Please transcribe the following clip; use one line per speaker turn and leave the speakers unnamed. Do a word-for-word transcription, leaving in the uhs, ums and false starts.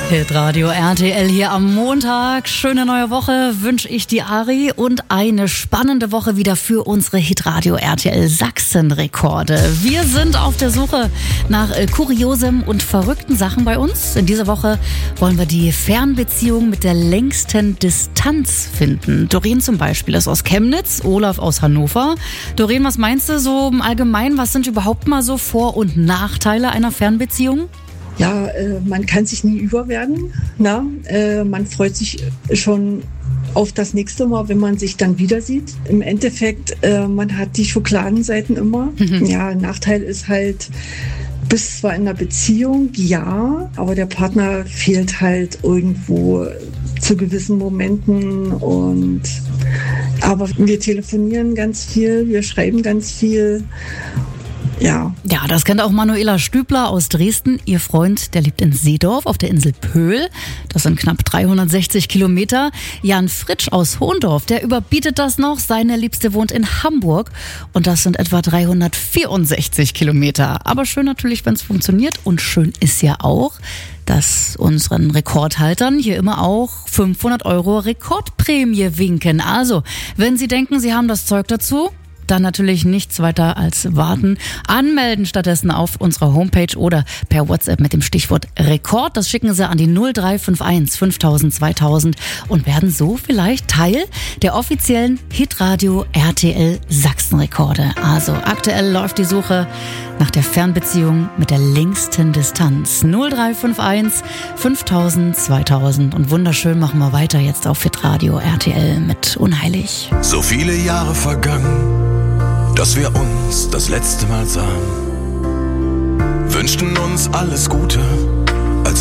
Hitradio R T L hier am Montag. Schöne neue Woche wünsche ich dir, Ari, und eine spannende Woche wieder für unsere Hitradio R T L Sachsen-Rekorde. Wir sind auf der Suche nach äh, kuriosem und verrückten Sachen bei uns. In dieser Woche wollen wir die Fernbeziehung mit der längsten Distanz finden. Doreen zum Beispiel ist aus Chemnitz, Olaf aus Hannover. Doreen, was meinst du so im Allgemeinen? Was sind überhaupt mal so Vor- und Nachteile einer Fernbeziehung?
Ja, äh, man kann sich nie überwerden. Na? Äh, man freut sich schon auf das nächste Mal, wenn man sich dann wieder sieht. Im Endeffekt, äh, man hat die Schokoladenseiten immer. Mhm. Ja, Nachteil ist halt, bist zwar in einer Beziehung, ja, aber der Partner fehlt halt irgendwo zu gewissen Momenten. Und aber wir telefonieren ganz viel, wir schreiben ganz viel. Ja.
Ja, das kennt auch Manuela Stübler aus Dresden. Ihr Freund, der lebt in Seedorf auf der Insel Pöhl. Das sind knapp dreihundertsechzig Kilometer. Jan Fritsch aus Hohndorf, der überbietet das noch. Seine Liebste wohnt in Hamburg und das sind etwa dreihundertvierundsechzig Kilometer. Aber schön natürlich, wenn es funktioniert. Und schön ist ja auch, dass unseren Rekordhaltern hier immer auch fünfhundert Euro Rekordprämie winken. Also, wenn Sie denken, Sie haben das Zeug dazu, dann natürlich nichts weiter als warten. Anmelden stattdessen auf unserer Homepage oder per WhatsApp mit dem Stichwort Rekord. Das schicken Sie an die null drei fünf eins fünftausend zweitausend und werden so vielleicht Teil der offiziellen Hitradio R T L Sachsen-Rekorde. Also aktuell läuft die Suche nach der Fernbeziehung mit der längsten Distanz. null drei fünf eins fünftausend zweitausend. Und wunderschön machen wir weiter jetzt auf Hitradio R T L mit Unheilig.
So viele Jahre vergangen, dass wir uns das letzte Mal sahen, wünschten uns alles Gute